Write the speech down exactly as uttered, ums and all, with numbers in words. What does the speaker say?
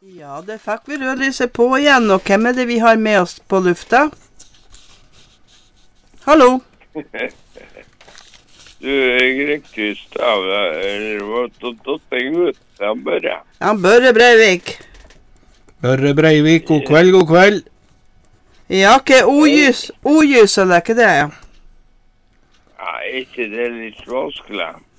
Ja, det fikk vi rødlyset på igjen, og hvem er det vi har med oss på lufta? Hallo? Du, jeg riktig stav, eller hva tatt jeg ut, han Børre. Ja, Børre Breivik. Børre Breivik, god kveld, god kveld. Ja, ikke ojus, ojus, eller ikke det, ja? Ja, ikke det litt vanskelig?